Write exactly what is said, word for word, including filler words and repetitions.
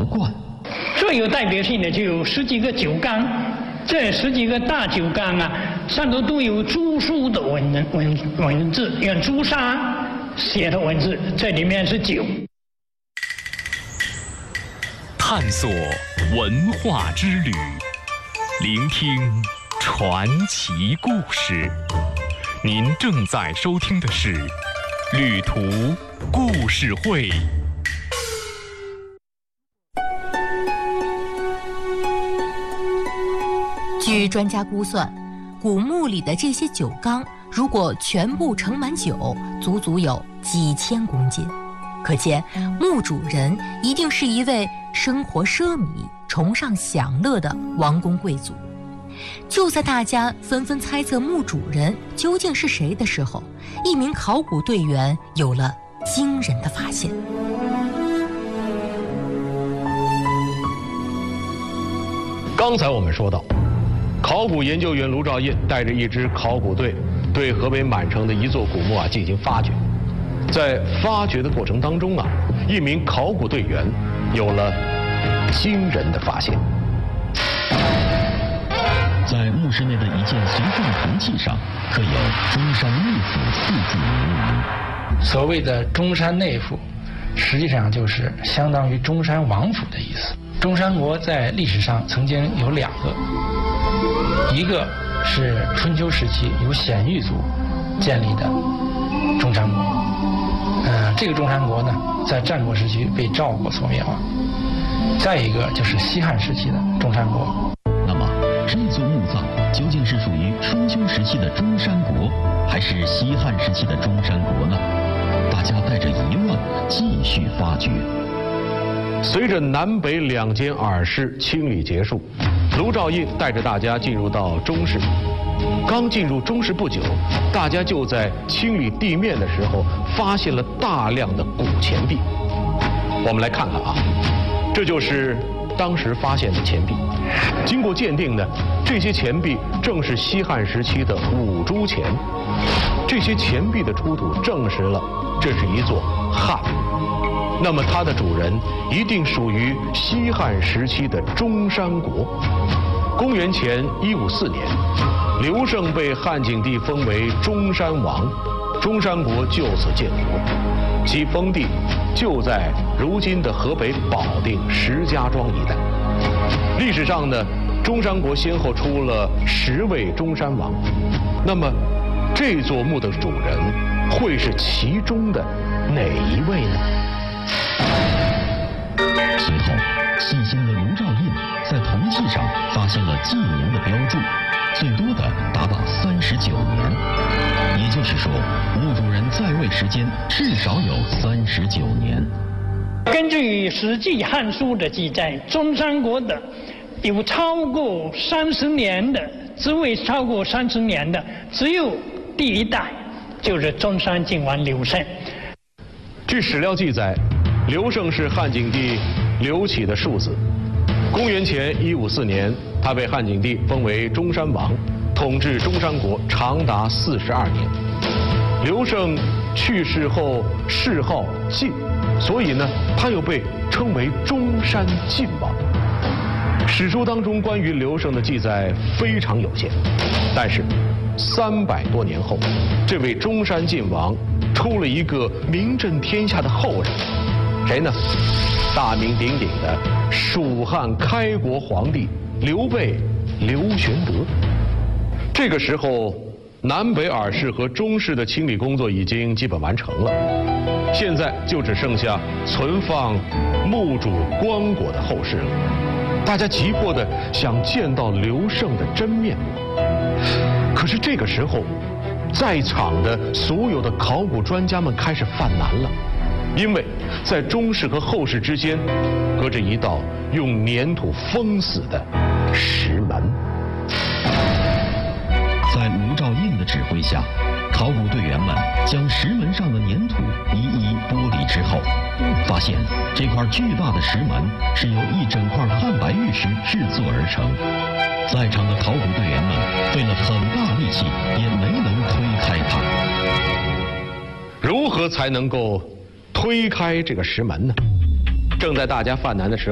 罐。 最有代表性的就有十几个酒缸，这十几个大酒缸啊，上头都有朱书的文文文字，用朱砂写的文字，这里面是酒。 探索文化之旅，聆听传奇故事。您正在收听的是《旅途故事会》。 据专家估算，古墓里的这些酒缸，如果全部盛满酒，足足有几千公斤。可见，墓主人一定是一位生活奢靡、崇尚享乐的王公贵族。就在大家纷纷猜测墓主人究竟是谁的时候，一名考古队员有了惊人的发现。 刚才我们说到，考古研究员卢兆印带着一支考古队，对河北满城的一座古墓啊进行发掘。在发掘的过程当中啊，一名考古队员有了惊人的发现。 在墓室内的一件随葬铜器上，刻有“中山内府”四字铭文。 所谓的中山内府，实际上就是相当于中山王府的意思。中山国在历史上曾经有两个，一个是春秋时期由鲜卑族建立的中山国，呃，这个中山国呢，在战国时期被赵国所灭亡。再一个就是西汉时期的中山国。 那么，这座墓葬究竟是属于春秋时期的中山国，还是西汉时期的中山国呢？大家带着疑问继续发掘。 随着南北两间耳室清理结束，卢兆印带着大家进入到中室。刚进入中室不久，大家就在清理地面的时候发现了大量的古钱币。我们来看看啊，这就是当时发现的钱币。经过鉴定呢，这些钱币正是西汉时期的五铢钱。这些钱币的出土证实了这是一座汉墓。那么它的主人一定属于西汉时期的中山国。公元前一五四年，刘胜被汉景帝封为中山王，中山国就此建国，其封地就在如今的河北保定石家庄一带。历史上呢，中山国先后出了十位中山王，那么这座墓的主人会是其中的哪一位呢？ 随后，细心的卢兆印在铜器上发现了纪年的标注，最多的达到三十九年，也就是说，墓主人在位时间至少有三十九年。 根据《史记·汉书》的记载，中山国的有超过三十年的，职位超过三十年的，只有第一代，就是中山靖王刘胜。 据史料记载，刘胜是汉景帝刘启的庶子。公元前一五四年，他被汉景帝封为中山王，统治中山国长达四十二年。刘胜去世后谥号晋，所以呢，他又被称为中山晋王。史书当中关于刘胜的记载非常有限，但是三百多年后，这位中山晋王出了一个名震天下的后人，谁呢？大名鼎鼎的蜀汉开国皇帝刘备刘玄德。这个时候，南北耳室和中室的清理工作已经基本完成了，现在就只剩下存放墓主棺椁的后事了。大家急迫地想见到刘胜的真面目，可是这个时候，在场的所有的考古专家们开始犯难了，因为在中室和后室之间隔着一道用粘土封死的石门。 在卢兆印的指挥下，考古队员们将石门上的粘土一一剥离之后，发现这块巨大的石门是由一整块汉白玉石制作而成。在场的考古队员们费了很大力气，也没能推开它。 如何才能够推开这个石门呢？正在大家犯难的时候。